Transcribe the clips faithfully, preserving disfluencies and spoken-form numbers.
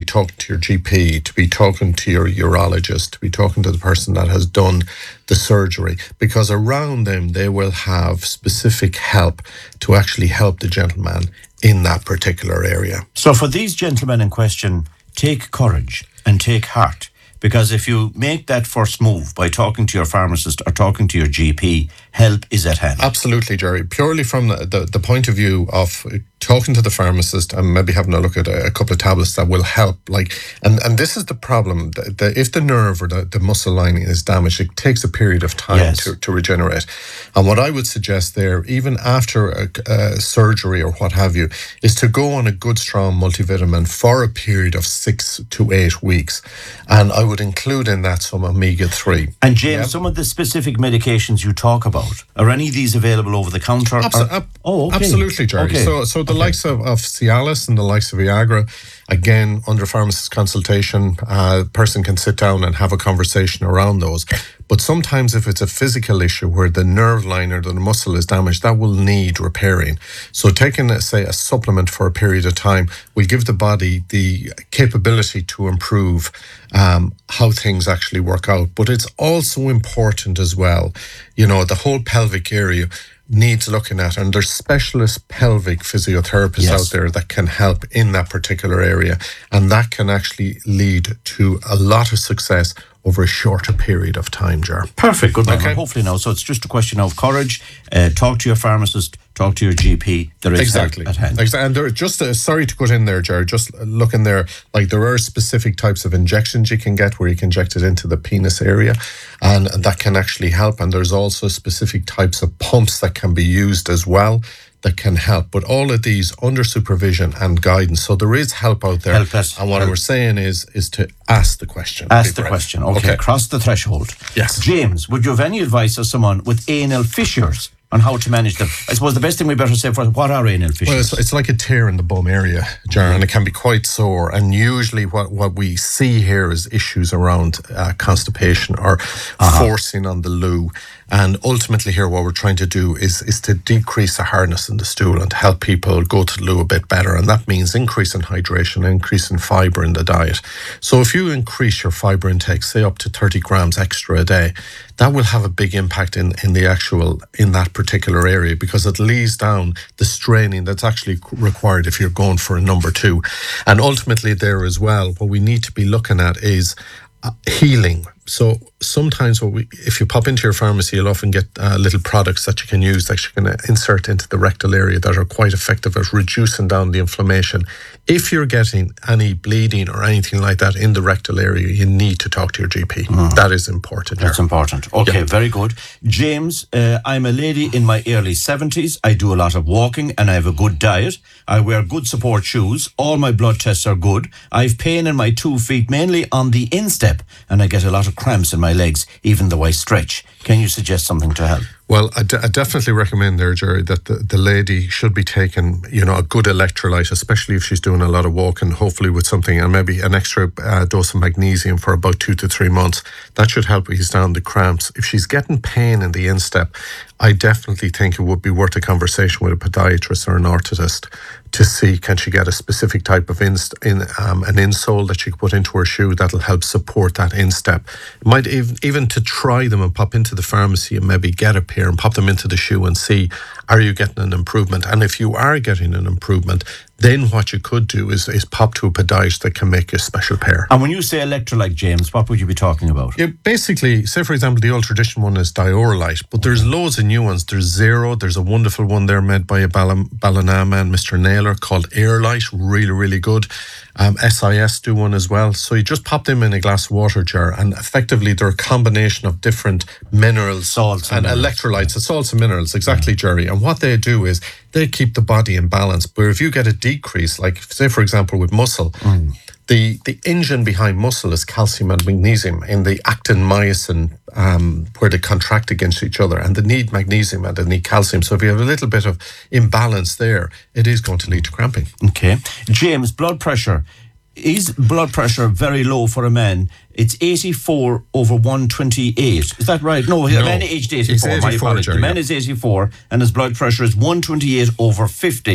talking to your G P, to be talking to your urologist, to be talking to the person that has done the surgery, because around them they will have specific help to actually help the gentleman in that particular area. So for these gentlemen in question, take courage and take heart, because if you make that first move by talking to your pharmacist or talking to your G P, help is at hand. Absolutely, Jerry. Purely from the, the, the point of view of talking to the pharmacist and maybe having a look at a, a couple of tablets that will help. Like, and, and this is the problem. The, the, if the nerve or the, the muscle lining is damaged, it takes a period of time yes. to, to regenerate. And what I would suggest there, even after a, a surgery or what have you, is to go on a good, strong multivitamin for a period of six to eight weeks. And I would include in that some omega three. And James, yeah? some of the specific medications you talk about, are any of these available over the counter? Abso- or, ab- oh, okay. Absolutely, Jerry. Okay. So, so the okay. likes of, of Cialis and the likes of Viagra, again, under pharmacist consultation, a uh, person can sit down and have a conversation around those. But sometimes if it's a physical issue where the nerve line or the muscle is damaged, that will need repairing. So taking, say, a supplement for a period of time will give the body the capability to improve um, how things actually work out. But it's also important as well, you know, the whole pelvic area needs looking at, and there's specialist pelvic physiotherapists yes. out there that can help in that particular area, and that can actually lead to a lot of success over a shorter period of time, Jar. Perfect, good man. Okay. Well, hopefully now, so it's just a question of courage, uh, talk to your pharmacist, talk to your G P, there is exactly. help at hand. Exactly. And there, just uh, sorry to cut in there, Jar, just looking there, like there are specific types of injections you can get where you can inject it into the penis area, and, and that can actually help. And there's also specific types of pumps that can be used as well that can help. But all of these under supervision and guidance. So there is help out there. Help us. And what help. we're saying is is to ask the question. Ask the question. Okay. okay. Cross the threshold. Yes. James, would you have any advice for someone with anal fissures on how to manage them? I suppose the best thing we better say for what are anal fissures? Well, it's, it's like a tear in the bum area, Jar, and it can be quite sore. And usually what, what we see here is issues around uh, constipation or uh-huh. forcing on the loo. And ultimately here what we're trying to do is is to decrease the hardness in the stool and to help people go to the loo a bit better. And that means increase in hydration, increase in fibre in the diet. So if you increase your fibre intake, say up to thirty grams extra a day, that will have a big impact in, in the actual, in that particular area, because it leaves down the straining that's actually required if you're going for a number two. And ultimately there as well, what we need to be looking at is uh, healing. So sometimes what we, if you pop into your pharmacy, you'll often get uh, little products that you can use that you can insert into the rectal area that are quite effective at reducing down the inflammation. If you're getting any bleeding or anything like that in the rectal area, you need to talk to your G P. Mm. That is important. That's here. important. Okay, yeah. Very good. James, uh, I'm a lady in my early seventies. I do a lot of walking and I have a good diet. I wear good support shoes. All my blood tests are good. I have pain in my two feet, mainly on the instep, and I get a lot of cramps in my legs, even though I stretch. Can you suggest something to help? Well, I, d- I definitely recommend there, Jerry, that the, the lady should be taking, you know, a good electrolyte, especially if she's doing a lot of walking, hopefully with something, and maybe an extra uh, dose of magnesium for about two to three months. That should help ease down the cramps. If she's getting pain in the instep, I definitely think it would be worth a conversation with a podiatrist or an orthotist to see, can she get a specific type of inst- in, um, an insole that she can put into her shoe that'll help support that instep. It might even, even to try them and pop into the pharmacy and maybe get a pair and pop them into the shoe and see, are you getting an improvement? And if you are getting an improvement, then what you could do is, is pop to a podiatrist that can make you a special pair. And when you say electrolyte, James, what would you be talking about? Yeah, basically, say for example, the old traditional one is Diorolite, but there's loads of new ones. There's Zero, there's a wonderful one there made by a Bal- Ballina man, Mister Naylor, called Airlight, really, really good. Um, S I S do one as well. So you just pop them in a glass of water jar, and effectively they're a combination of different minerals, salts and, and electrolytes, and salts and minerals, exactly, yeah. Jerry. And what they do is they keep the body in balance. But if you get a decrease, like say for example with muscle, mm. the the engine behind muscle is calcium and magnesium in the actin myosin, um, where they contract against each other, and they need magnesium and they need calcium. So if you have a little bit of imbalance there, it is going to lead to cramping. Okay. James, blood pressure. Is blood pressure very low for a man? It's eighty-four over one twenty-eight. Is that right? No, no, a man aged eighty-four. eighty-four, my apologies. Jerry, the man yeah. is eighty-four and his blood pressure is one twenty-eight over fifty.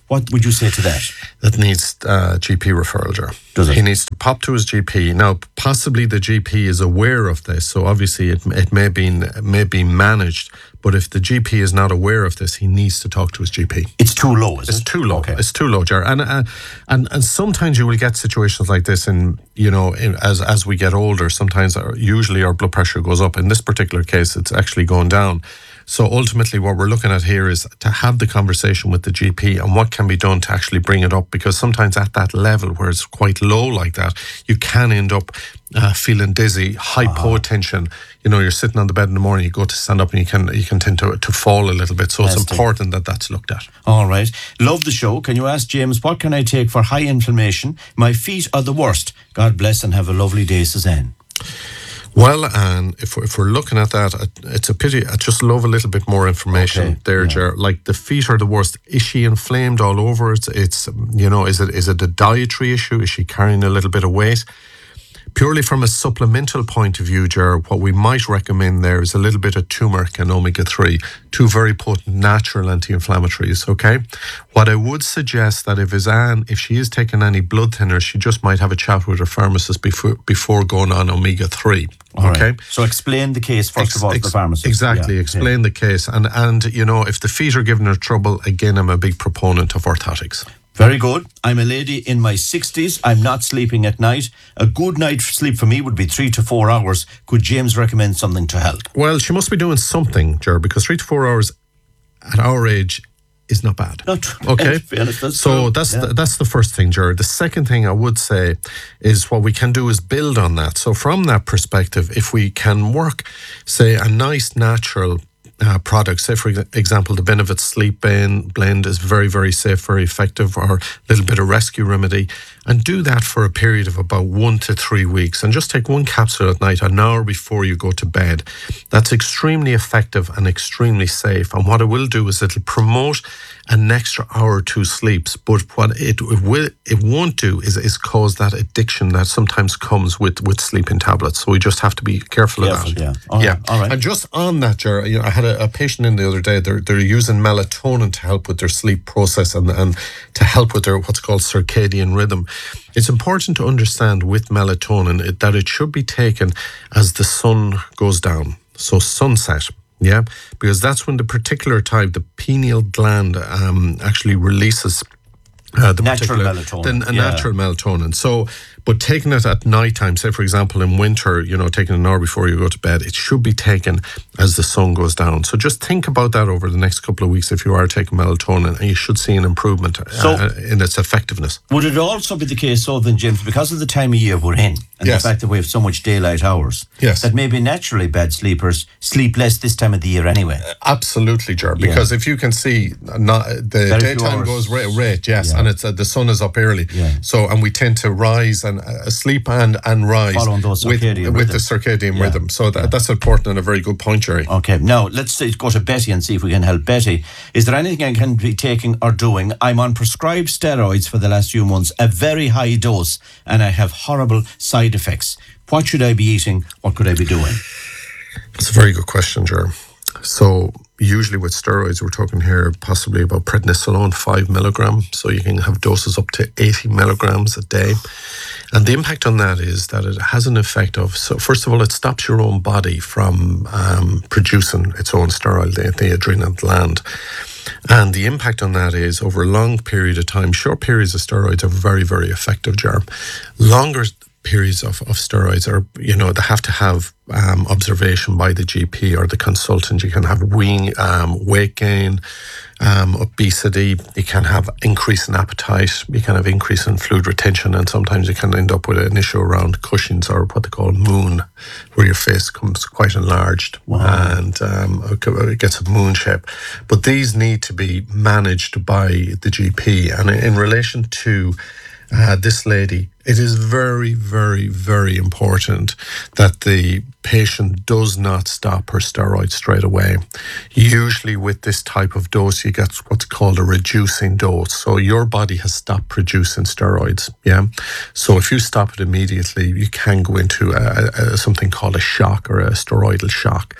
What would you say to that? That needs uh, G P referral, Ger. Does it? He needs to pop to his G P. Now, possibly the G P is aware of this, so obviously it, it may be may be managed. But if the G P is not aware of this, he needs to talk to his G P. It's too low, is It's it? too low. Okay. It's too low, Ger. And, uh, and and sometimes you will get situations like this, in you know, in, as as we get older. Sometimes, our, usually, our blood pressure goes up. In this particular case, it's actually going down. So ultimately, what we're looking at here is to have the conversation with the G P and what can be done to actually bring it up. Because sometimes at that level, where it's quite low like that, you can end up uh, feeling dizzy, hypotension. Uh-huh. You know, you're sitting on the bed in the morning, you go to stand up, and you can you can tend to to fall a little bit. So Nasty. It's important that that's looked at. All right. Love the show. Can you ask James, what can I take for high inflammation? My feet are the worst. God bless and have a lovely day, Suzanne. Well, and if, if we're looking at that, it's a pity. I just love a little bit more information okay. there, yeah. Ger. Like, the feet are the worst. Is she inflamed all over? It's, it's, you know, is it is it a dietary issue? Is she carrying a little bit of weight? Purely from a supplemental point of view, Ger, what we might recommend there is a little bit of turmeric and omega three, two very potent natural anti-inflammatories, okay? What I would suggest that if Anne, if she is taking any blood thinners, she just might have a chat with her pharmacist before before going on omega three, all okay? Right. So explain the case, first Ex- of all, to ex- the pharmacist. Exactly, yeah. explain yeah. the case. And, and, you know, if the feet are giving her trouble, again, I'm a big proponent of orthotics. Very good. I'm a lady in my sixties. I'm not sleeping at night. A good night's sleep for me would be three to four hours. Could James recommend something to help? Well, she must be doing something, Ger, because three to four hours at our age is not bad. Not true. Okay. Fairness, that's so true. that's yeah. the, that's the first thing, Ger. The second thing I would say is what we can do is build on that. So from that perspective, if we can work, say, a nice natural Uh, products, say for example the Benefit Sleep Blend is very very safe, very effective, or a little bit of rescue remedy, and do that for a period of about one to three weeks and just take one capsule at night an hour before you go to bed. That's extremely effective and extremely safe, and what it will do is it'll promote an extra hour or two sleeps, but what it, it will it won't do is, is cause that addiction that sometimes comes with, with sleeping tablets. So we just have to be careful, careful of that. yeah. All yeah. Right. All right. And just on that, Ger, you know, I had a, a patient in the other day. They're they're using melatonin to help with their sleep process and, and to help with their what's called circadian rhythm. It's important to understand with melatonin it, that it should be taken as the sun goes down, so sunset. Yeah, because that's when the particular time the pineal gland um, actually releases uh, the natural particular, melatonin. The, a yeah. natural melatonin. So, but taking it at night time, say for example in winter, you know, taking an hour before you go to bed, it should be taken as the sun goes down. So just think about that over the next couple of weeks if you are taking melatonin, and you should see an improvement so, uh, in its effectiveness. Would it also be the case, so then, James, because of the time of year we're in, and yes. the fact that we have so much daylight hours, yes. that maybe naturally bad sleepers sleep less this time of the year anyway? Uh, absolutely, Ger, because yeah. if you can see, not, the Very daytime goes right, right yes, yeah. and it's uh, the sun is up early. Yeah. So, and we tend to rise and uh, sleep and, and rise Following those circadian with, with the rhythm. circadian Yeah. rhythm. So that, yeah. that's important and a very good point, Jerry. Okay, now let's say, go to Betty and see if we can help Betty. Is there anything I can be taking or doing? I'm on prescribed steroids for the last few months, a very high dose, and I have horrible side effects. What should I be eating? What could I be doing? That's a very good question, Jerry. So usually with steroids, we're talking here possibly about prednisolone, five milligram. So you can have doses up to eighty milligrams a day. And the impact on that is that it has an effect of, so first of all, it stops your own body from um, producing its own steroid, the, the adrenal gland. And the impact on that is over a long period of time, short periods of steroids are very, very effective, Ger. Longer periods of, of steroids are, you know, they have to have um, observation by the G P or the consultant. You can have wean, um, weight gain, um, obesity. You can have increase in appetite. You can have increase in fluid retention, and sometimes you can end up with an issue around Cushing's, or what they call moon, where your face comes quite enlarged. Wow. and um, it gets a moon shape. But these need to be managed by the G P. And in relation to Uh, this lady, It is very, very, very important that the patient does not stop her steroids straight away. Usually with this type of dose, you get what's called a reducing dose. So your body has stopped producing steroids, yeah? So if you stop it immediately, you can go into a, a, something called a shock or a steroidal shock.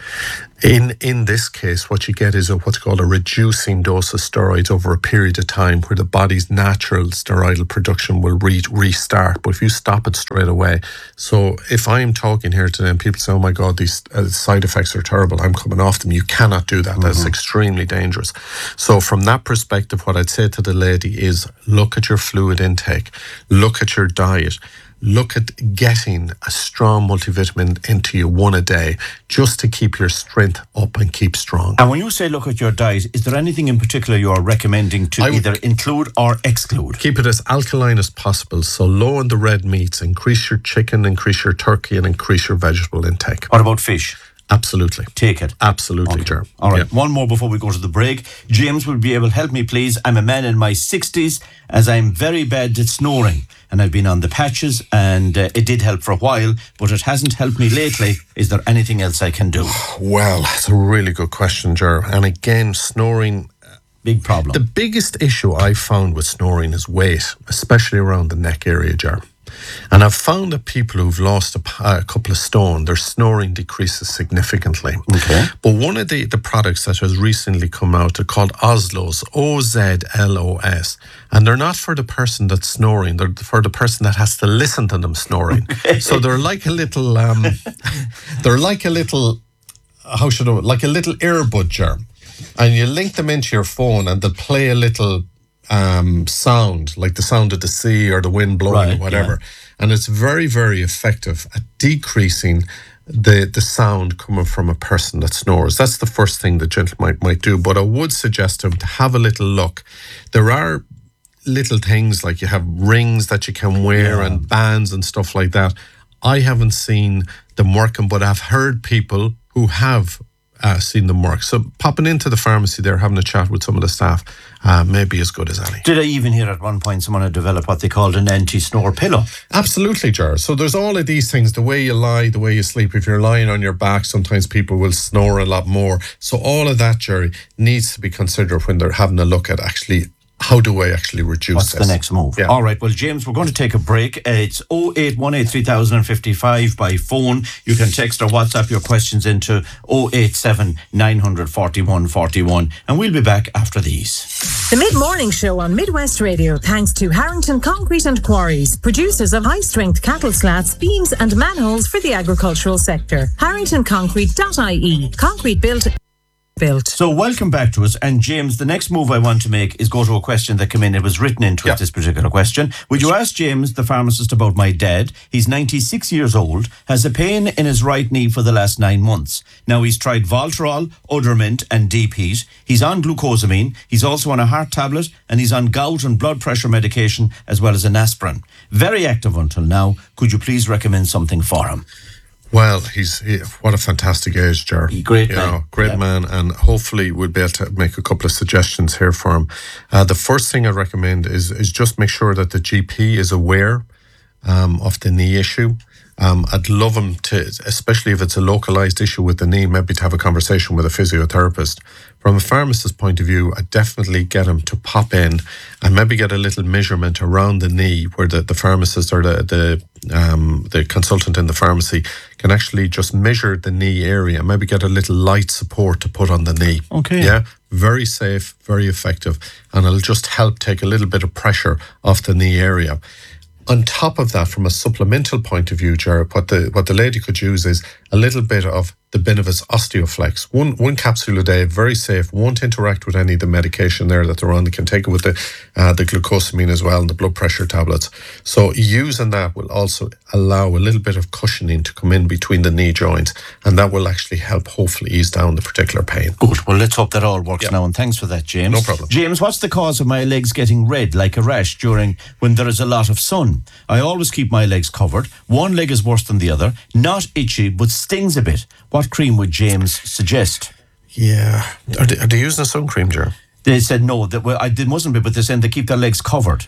In in this case, what you get is a, what's called a reducing dose of steroids over a period of time where the body's natural steroidal production will re- restart. But if you stop it straight away, so if I'm talking here today and people say, oh my God, these uh, side effects are terrible, I'm coming off them, you cannot do that. Mm-hmm. That's extremely dangerous. So from that perspective, what I'd say to the lady is look at your fluid intake, look at your diet, look at getting a strong multivitamin into you one a day just to keep your strength up and keep strong. And when you say look at your diet, is there anything in particular you are recommending to I either include or exclude? Keep it as alkaline as possible. So low on the red meats, increase your chicken, increase your turkey and increase your vegetable intake. What about fish? Absolutely. Take it. Absolutely, okay. Ger. All right. Yeah. One more before we go to the break. James will be able to help me, please. I'm a man in my sixties as I'm very bad at snoring. And I've been on the patches and uh, it did help for a while, but it hasn't helped me lately. Is there anything else I can do? Well, that's a really good question, Ger. And again, snoring... Big problem. The biggest issue I found with snoring is weight, especially around the neck area, Ger. And I've found that people who've lost a, a couple of stone, their snoring decreases significantly. Okay. But one of the, the products that has recently come out are called Ozlos, O Z L O S. And they're not for the person that's snoring, they're for the person that has to listen to them snoring. Okay. So they're like a little, um, they're like a little, how should I, like a little earbud jar. And you link them into your phone and they'll play a little um, sound, like the sound of the sea or the wind blowing right, or whatever. Yeah. And it's very, very effective at decreasing the the sound coming from a person that snores. That's the first thing the gentleman might, might do. But I would suggest to him to have a little look. There are little things like you have rings that you can wear yeah. and bands and stuff like that. I haven't seen them working, but I've heard people who have Uh, seen them work. So popping into the pharmacy there, having a chat with some of the staff, uh, may be as good as any. Did I even hear at one point someone had developed what they called an anti-snore pillow? Absolutely, Jar. So there's all of these things, the way you lie, the way you sleep. If you're lying on your back, sometimes people will snore a lot more. So all of that, Jerry, needs to be considered when they're having a look at actually how do I actually reduce What's this? the next move? Yeah. All right. Well, James, we're going to take a break. Uh, it's oh eight one eight, three thousand fifty-five by phone. You can text or WhatsApp your questions into oh eight seven, nine four one, four one. And we'll be back after these. The Mid-Morning Show on Midwest Radio, thanks to Harrington Concrete and Quarries, producers of high-strength cattle slats, beams and manholes for the agricultural sector. harrington concrete dot I E. Concrete built... Built. So welcome back to us. And James, the next move I want to make is go to a question that came in. It was written into yeah. it, this particular question. Would you ask James, the pharmacist, about my dad? He's ninety-six years old, has a pain in his right knee for the last nine months. Now he's tried Voltarol, Odormint and Deep Heat. He's on glucosamine. He's also on a heart tablet and he's on gout and blood pressure medication as well as an aspirin. Very active until now. Could you please recommend something for him? Well, he's he, what a fantastic age, Ger. Great you man. Know, great yeah. man, and hopefully we'll be able to make a couple of suggestions here for him. Uh, the first thing I recommend is is just make sure that the G P is aware um, of the knee issue. Um, I'd love him to, especially if it's a localized issue with the knee, maybe to have a conversation with a physiotherapist. From a pharmacist's point of view, I'd definitely get him to pop in and maybe get a little measurement around the knee where the, the pharmacist or the the, um, the consultant in the pharmacy can actually just measure the knee area, maybe get a little light support to put on the knee. Okay. Yeah, very safe, very effective, and it'll just help take a little bit of pressure off the knee area. On top of that, from a supplemental point of view, Jared, what the what the lady could use is a little bit of the Benevis Osteoflex. One one capsule a day, very safe, won't interact with any of the medication there that they're on. They can take it with the uh, the glucosamine as well and the blood pressure tablets. So using that will also allow a little bit of cushioning to come in between the knee joints, and that will actually help hopefully ease down the particular pain. Good. Well, let's hope that all works yeah. now, and thanks for that, James. No problem. James, what's the cause of my legs getting red like a rash during when there is a lot of sun? I always keep my legs covered. One leg is worse than the other. Not itchy, but stings a bit. What cream would James suggest? Yeah. Are they, are they using a sun cream, Jer? They said no, that well, I, they mustn't be, but they're saying they keep their legs covered.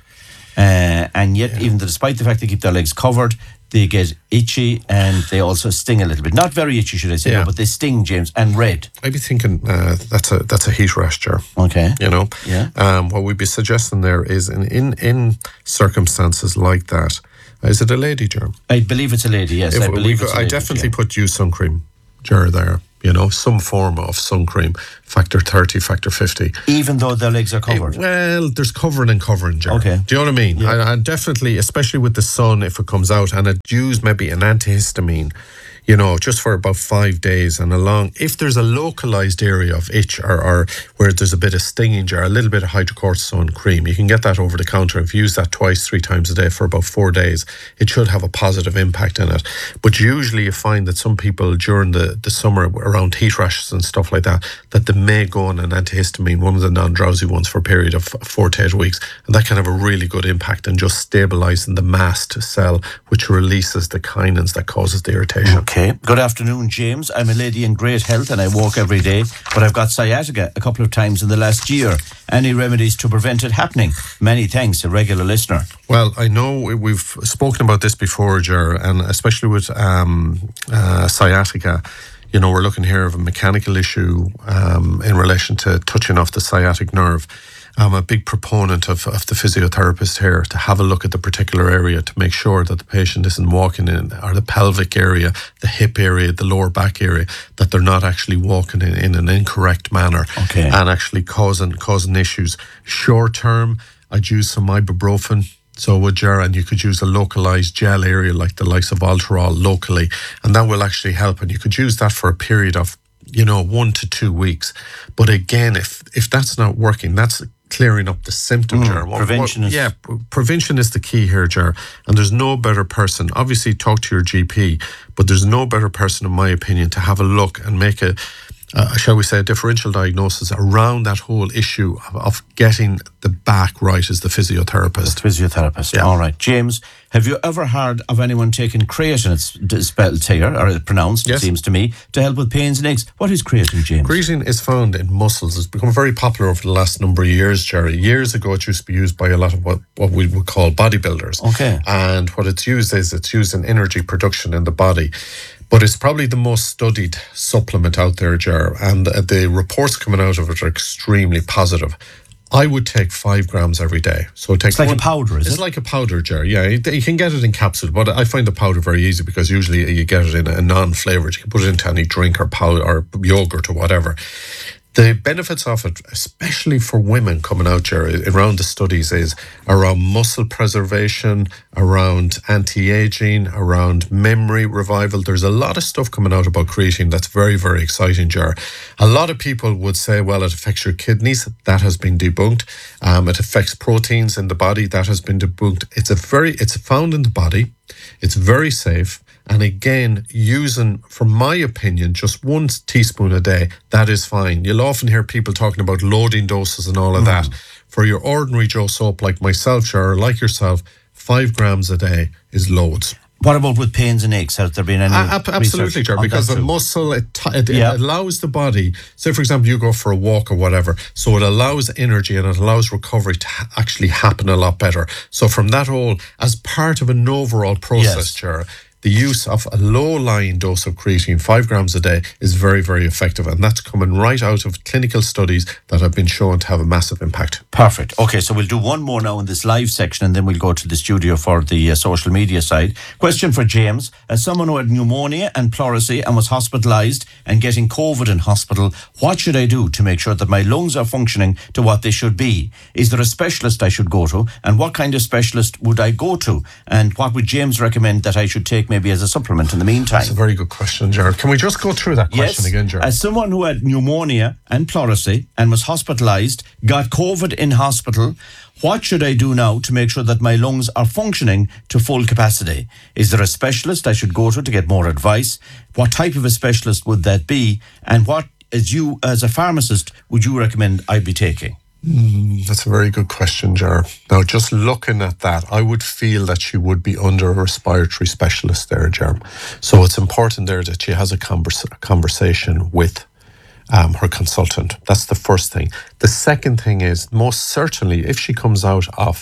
Uh, and yet, yeah. even despite the fact they keep their legs covered, they get itchy and they also sting a little bit. Not very itchy, should I say, yeah. no, but they sting, James, and red. I'd be thinking uh, that's a that's a heat rash, Ger. Okay. You know? Yeah. Um, what we'd be suggesting there is in, in, in circumstances like that, is it a lady, Ger? I believe it's a lady, yes. If I believe could, it's a lady. I definitely yeah. put use sun cream, Ger, there. You know, some form of sun cream, factor thirty, factor fifty. Even though their legs are covered? It, well, there's covering and covering, Ger. Okay. Do you know what I mean? Yeah. I, I definitely, especially with the sun, if it comes out, and I'd use maybe an antihistamine, you know, just for about five days and along. If there's a localized area of itch or, or where there's a bit of stinging, Ger, a little bit of hydrocortisone cream, you can get that over the counter. If you use that twice, three times a day for about four days, it should have a positive impact in it. But usually you find that some people during the, the summer around heat rashes and stuff like that, that they may go on an antihistamine, one of the non-drowsy ones, for a period of four to eight weeks. And that can have a really good impact in just stabilizing the mast cell, which releases the kinins that causes the irritation. Okay. Good afternoon, James. I'm a lady in great health and I walk every day, but I've got sciatica a couple of times in the last year. Any remedies to prevent it happening? Many thanks, a regular listener. Well, I know we've spoken about this before, Ger, and especially with um, uh, sciatica. You know, we're looking here of a mechanical issue um, in relation to touching off the sciatic nerve. I'm a big proponent of, of the physiotherapist here to have a look at the particular area to make sure that the patient isn't walking in, or the pelvic area, the hip area, the lower back area, that they're not actually walking in, in an incorrect manner okay. and actually causing causing issues. Short term, I'd use some ibuprofen. So would Ger, and you could use a localized gel area like the likes of Altrol locally, and that will actually help. And you could use that for a period of, you know, one to two weeks. But again, if if that's not working, that's clearing up the symptom, mm, Ger. What, prevention what, is... Yeah, prevention is the key here, Ger. And there's no better person. Obviously, talk to your G P, but there's no better person, in my opinion, to have a look and make a, uh, shall we say, a differential diagnosis around that whole issue of, of getting the back right as the physiotherapist. The physiotherapist, yeah. All right. James, have you ever heard of anyone taking creatine, it's spelled here, or pronounced, yes. it seems to me, to help with pains and aches? What is creatine, James? Creatine is found in muscles. It's become very popular over the last number of years, Jerry. Years ago, it used to be used by a lot of what, what we would call bodybuilders. Okay. And what it's used is it's used in energy production in the body. But it's probably the most studied supplement out there, Ger, and the reports coming out of it are extremely positive. I would take five grams every day. So take it's like one, a powder, is it's it? It's like a powder, Ger. Yeah, you, you can get it in capsules, but I find the powder very easy because usually you get it in a non-flavoured. You can put it into any drink or powder or yogurt or whatever. The benefits of it, especially for women coming out, Jerry, around the studies, is around muscle preservation, around anti-aging, around memory revival. There's a lot of stuff coming out about creatine that's very, very exciting, Jerry. A lot of people would say, well, it affects your kidneys. That has been debunked. Um, it affects proteins in the body. That has been debunked. It's a very, it's found in the body. It's very safe. And again, using, from my opinion, just one teaspoon a day, that is fine. You'll often hear people talking about loading doses and all of mm. that. For your ordinary Joe Soap like myself, or like yourself, five grams a day is loads. What about with pains and aches? Has there been any uh, Absolutely, Ger, because the muscle, it, it, yeah. it allows the body, say for example, you go for a walk or whatever, so it allows energy and it allows recovery to ha- actually happen a lot better. So from that all, as part of an overall process, yes. Ger, the use of a low-lying dose of creatine, five grams a day, is very, very effective. And that's coming right out of clinical studies that have been shown to have a massive impact. Perfect. Okay, so we'll do one more now in this live section and then we'll go to the studio for the uh, social media side. Question for James. As someone who had pneumonia and pleurisy and was hospitalised and getting COVID in hospital, what should I do to make sure that my lungs are functioning to what they should be? Is there a specialist I should go to? And what kind of specialist would I go to? And what would James recommend that I should take maybe as a supplement in the meantime? That's a very good question, Jared. Can we just go through that question yes. again, Jared? As someone who had pneumonia and pleurisy and was hospitalised, got COVID in hospital, what should I do now to make sure that my lungs are functioning to full capacity? Is there a specialist I should go to to get more advice? What type of a specialist would that be? And what, as you, as a pharmacist, would you recommend I be taking? Mm, that's a very good question, Ger. Now, just looking at that, I would feel that she would be under a respiratory specialist there, Ger. So it's important there that she has a, converse, a conversation with um, her consultant. That's the first thing. The second thing is, most certainly, if she comes out of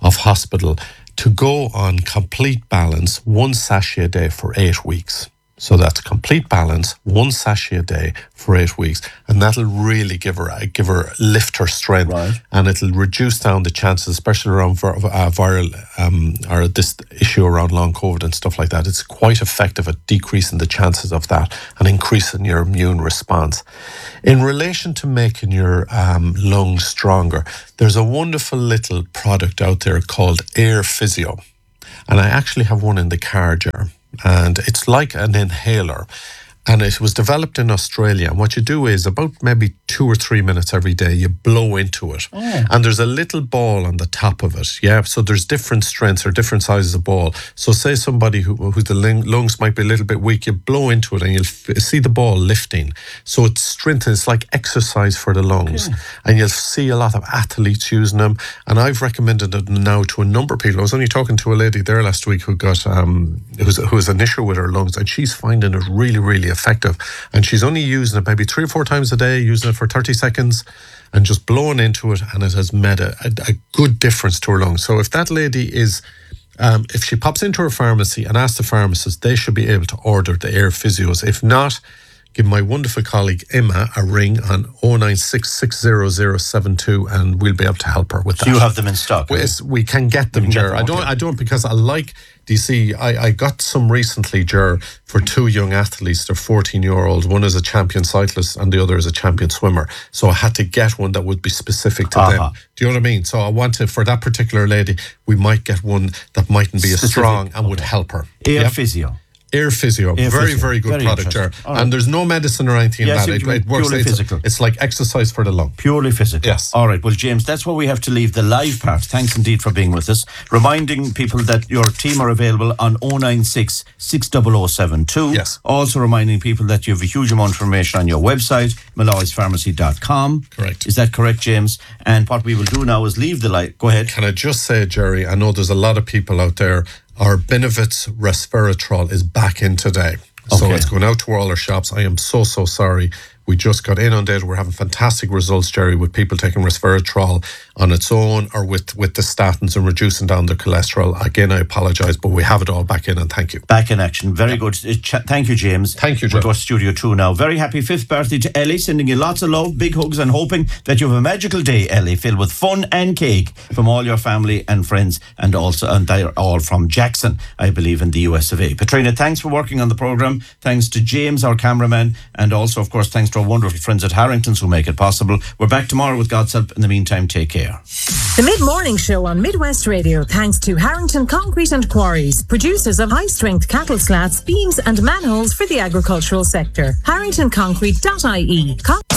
of hospital to go on Complete Balance, one sachet a day for eight weeks. So that's Complete Balance, one sachet a day for eight weeks. And that'll really give her, give her, lift her strength. Right. And it'll reduce down the chances, especially around vir- uh, viral, um, or this issue around long COVID and stuff like that. It's quite effective at decreasing the chances of that and increasing your immune response. In relation to making your um, lungs stronger, there's a wonderful little product out there called Air Physio. And I actually have one in the car, Jar. And it's like an inhaler. And it was developed in Australia. And what you do is about maybe two or three minutes every day, you blow into it. Oh. And there's a little ball on the top of it. Yeah. So there's different strengths or different sizes of ball. So say somebody who, who the lungs might be a little bit weak, you blow into it and you'll f- see the ball lifting. So it's strengthened. It's like exercise for the lungs. Okay. And you'll see a lot of athletes using them. And I've recommended it now to a number of people. I was only talking to a lady there last week who got, um, who's, who has an issue with her lungs, and she's finding it really, really effective. And she's only using it maybe three or four times a day, using it for thirty seconds and just blowing into it, and it has made a, a, a good difference to her lungs. So if that lady is, um, if she pops into her pharmacy and asks the pharmacist, they should be able to order the Air Physios. If not, give my wonderful colleague Emma a ring on oh nine six six zero zero seven two and we'll be able to help her with that. So you have them in stock? We, we can get them, Ger. I don't, okay. I don't, because I like, do you see, I, I got some recently, Ger, for two young athletes. They're fourteen-year-olds. One is a champion cyclist and the other is a champion swimmer. So I had to get one that would be specific to uh-huh. them. Do you know what I mean? So I wanted, for that particular lady, we might get one that mightn't be as strong and okay. would help her. Air yep. Physio. Air Physio, Air very, physio. very good very product, Ger. Right. And there's no medicine or anything yes, in that. It, it works. Purely It's, physical. It's like exercise for the lung. Purely physical. Yes. All right. Well, James, that's where we have to leave the live part. Thanks indeed for being with us. Reminding people that your team are available on oh nine six six zero zero seven two. Yes. Also reminding people that you have a huge amount of information on your website, malloys pharmacy dot com. Correct. Is that correct, James? And what we will do now is leave the live. Go ahead. Can I just say, Jerry, I know there's a lot of people out there. Our Benefits Resveratrol is back in today. So okay. it's going out to all our shops. I am so, so sorry. We just got inundated. We're having fantastic results, Jerry, with people taking resveratrol on its own or with, with the statins and reducing down their cholesterol. Again, I apologise, but we have it all back in, and thank you. Back in action. Very good. Thank you, James. Thank you, Joe. We'll go to Studio two now. Very happy fifth birthday to Ellie. Sending you lots of love, big hugs, and hoping that you have a magical day, Ellie, filled with fun and cake from all your family and friends, and also, and they're all from Jackson, I believe, in the U S of A. Katrina, thanks for working on the programme. Thanks to James, our cameraman, and also, of course, thanks to our wonderful friends at Harrington's who make it possible. We're back tomorrow with God's help. In the meantime, take care. The Mid-Morning Show on Midwest Radio, thanks to Harrington Concrete and Quarries, producers of high-strength cattle slats, beams and manholes for the agricultural sector. harrington concrete dot I E. Con-